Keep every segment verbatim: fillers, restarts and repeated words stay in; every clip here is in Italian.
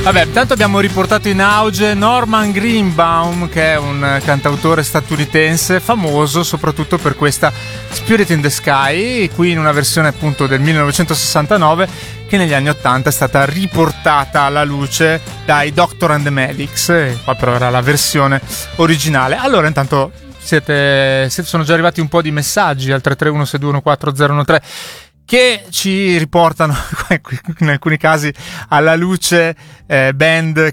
Vabbè, intanto abbiamo riportato in auge Norman Greenbaum, che è un cantautore statunitense famoso soprattutto per questa Spirit in the Sky, qui in una versione appunto del millenovecentosessantanove che negli anni ottanta è stata riportata alla luce dai Doctor and the Medics, e qua però era la versione originale. Allora intanto siete, siete sono già arrivati un po' di messaggi al tre tre uno sei due uno quattro zero uno tre che ci riportano in alcuni casi alla luce eh, band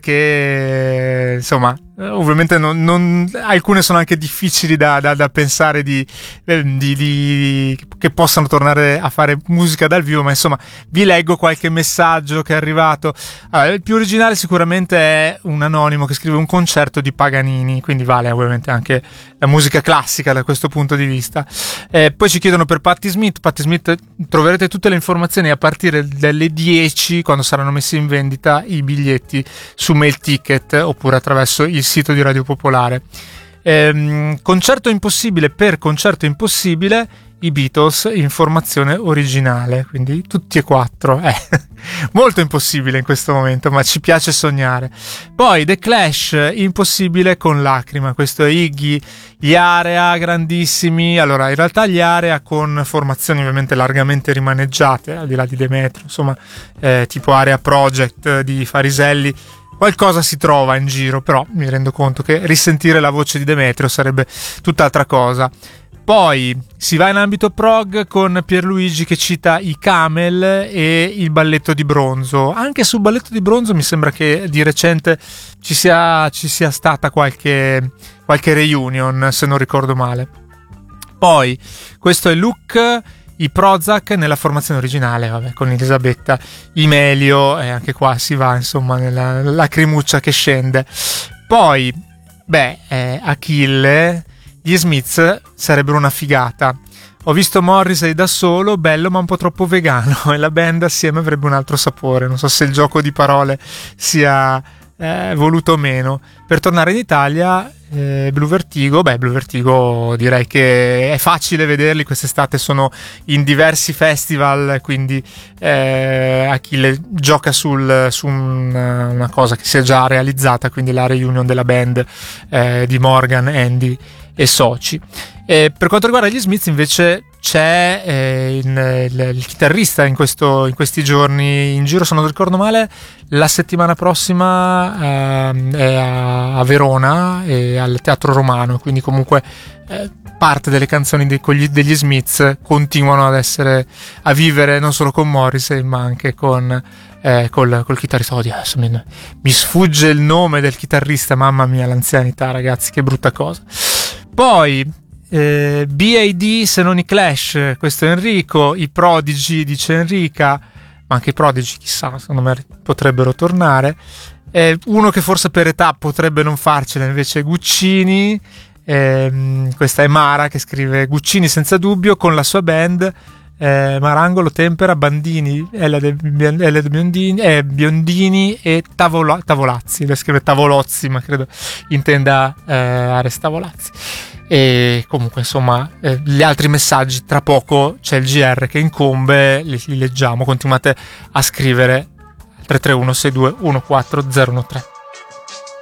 che insomma ovviamente non, non alcune sono anche difficili da, da, da pensare di, di, di che possano tornare a fare musica dal vivo, ma insomma vi leggo qualche messaggio che è arrivato. Allora, il più originale sicuramente è un anonimo che scrive un concerto di Paganini, quindi vale ovviamente anche la musica classica da questo punto di vista. Eh, poi ci chiedono per Patti Smith. Patti Smith, troverete tutte le informazioni a partire dalle dieci, quando saranno messi in vendita i biglietti su Mail Ticket oppure attraverso il sito di Radio Popolare. Ehm, concerto impossibile per Concerto impossibile, i Beatles in formazione originale, quindi tutti e quattro. Eh, molto impossibile in questo momento, ma ci piace sognare. Poi The Clash, impossibile con Lacrima, questo è Iggy, gli Area grandissimi. Allora in realtà gli Area con formazioni ovviamente largamente rimaneggiate, al di là di Demetrio, insomma eh, tipo Area Project di Fariselli. Qualcosa si trova in giro, però mi rendo conto che risentire la voce di Demetrio sarebbe tutt'altra cosa. Poi si va in ambito prog con Pierluigi che cita i Camel e il Balletto di Bronzo. Anche sul Balletto di Bronzo mi sembra che di recente ci sia, ci sia stata qualche, qualche reunion, se non ricordo male. Poi questo è Luke, i Prozac nella formazione originale, vabbè, con Elisabetta, i Melio, e anche qua si va insomma nella lacrimuccia che scende. Poi beh eh, Achille, gli Smiths sarebbero una figata. Ho visto Morrissey da solo, bello ma un po' troppo vegano, e la band assieme avrebbe un altro sapore. Non so se il gioco di parole sia eh, voluto o meno. Per tornare in Italia, eh, Blue Vertigo, beh Blue Vertigo direi che è facile vederli, quest'estate sono in diversi festival, quindi eh, Achille gioca sul, su una, una cosa che si è già realizzata, quindi la reunion della band eh, di Morgan, Andy e soci. E per quanto riguarda gli Smith invece c'è eh, il, il, il chitarrista in, questo, in questi giorni in giro, se non ricordo male la settimana prossima eh, è a, a Verona e al Teatro Romano, quindi comunque eh, parte delle canzoni de, degli, degli Smith continuano ad essere, a vivere non solo con Morrissey ma anche con Eh, col, col chitarrista. Oddio, adesso mi, mi sfugge il nome del chitarrista, mamma mia l'anzianità ragazzi, che brutta cosa. Poi eh, B A D se non i Clash, questo è Enrico, i Prodigy dice Enrica, ma anche i Prodigy chissà, secondo me potrebbero tornare. Eh, uno che forse per età potrebbe non farcela invece è Guccini, eh, questa è Mara che scrive Guccini senza dubbio con la sua band Eh, Marangolo, Tempera, Bandini, Ella de, Ella de Biondini, eh, Biondini e Tavola, Tavolazzi. Lei scrive Tavolozzi, ma credo intenda eh, Ares Tavolazzi. E comunque insomma eh, gli altri messaggi tra poco c'è il G R che incombe, li, li leggiamo. Continuate a scrivere al tre tre uno sei due uno quattro zero uno tre.